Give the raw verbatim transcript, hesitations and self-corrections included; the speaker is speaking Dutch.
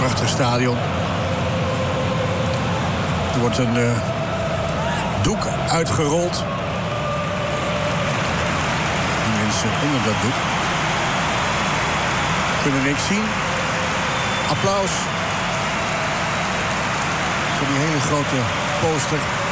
prachtig stadion. Er wordt een uh, doek uitgerold. Die mensen onder dat doek kunnen niks zien. Applaus voor die hele grote poster